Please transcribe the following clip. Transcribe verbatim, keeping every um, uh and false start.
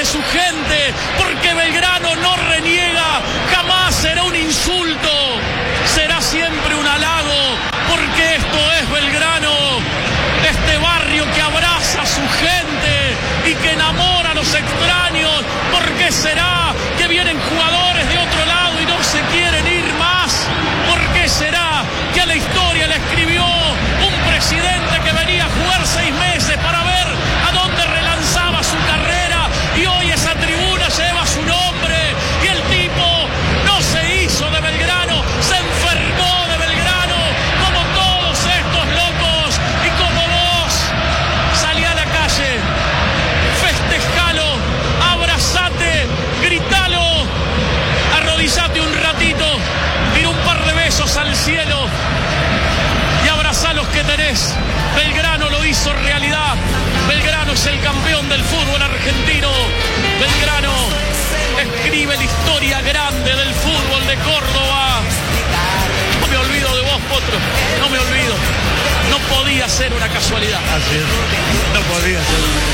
su gente, porque Belgrano no reniega, jamás será un insulto, será siempre un halago, porque esto es Belgrano, este barrio que abraza a su gente y que enamora a los extraños. ¿Por qué será que vienen jugadores de otro lado y no se quieren ir más? ¿Por qué será que a la historia le escribió un presidente que venía a jugar seis meses para ver a dónde relanzaba su carrera y hoy esa tribuna lleva su nombre y el tipo no se hizo de Belgrano, se enfermó de Belgrano como todos estos locos y como vos? Salí a la calle, festejalo, abrazate, gritalo, arrodillate un ratito, tira un par de besos al cielo y abrazá los que tenés. Belgrano lo hizo realidad. Belgrano es el campeón del fútbol argentino. Belgrano escribe la historia grande del fútbol de Córdoba. No me olvido de vos, Potro, no me olvido. No podía ser una casualidad. Así es, no podía ser.